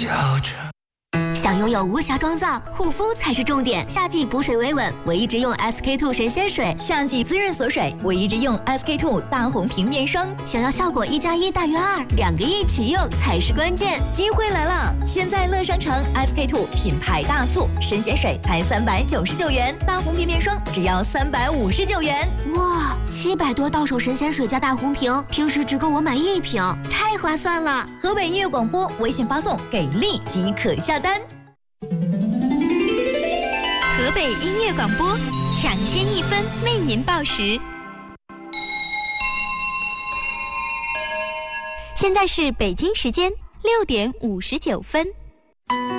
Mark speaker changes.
Speaker 1: 笑着。
Speaker 2: 想拥有无瑕妆造，护肤才是重点。夏季补水维稳，我一直用 SK-II 神仙水；
Speaker 3: 夏季滋润锁水，我一直用 SK-II 大红瓶面霜。
Speaker 2: 想要效果1+1大于2，两个一起用才是关键。
Speaker 3: 机会来了！现在乐商城 SK-II 品牌大促，神仙水才399元，大红瓶面霜只要359元。
Speaker 2: 哇，700多到手神仙水加大红瓶，平时只够我买1瓶，太划算了！
Speaker 3: 河北音乐广播微信发送“给力”即可下单。
Speaker 4: 河北音乐广播，抢先1分为您报时。现在是北京时间6点59分。